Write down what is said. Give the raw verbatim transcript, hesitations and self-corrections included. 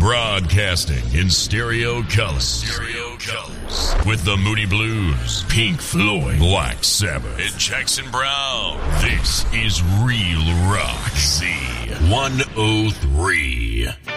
Broadcasting in stereo colors. Stereo colors. With the Moody Blues, Pink Floyd, Black Sabbath, and Jackson Brown. This is Real Rock Z one oh three.